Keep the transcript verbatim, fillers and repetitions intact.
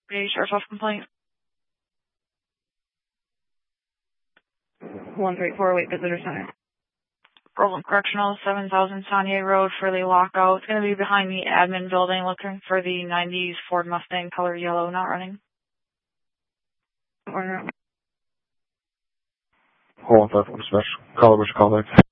Bay Sheriff's Office complaint. one three four, wait, visitor center. Groveland Correctional, seven thousand Saunier Road, Furley Lockout. It's going to be behind the admin building looking for the nineties Ford Mustang color yellow not running. Or, Hold on, five one special. Call, which call back?